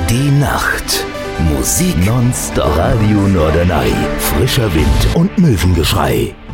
Die Nacht. Musik nonstop. Radio Norderney. Frischer Wind und Möwengeschrei.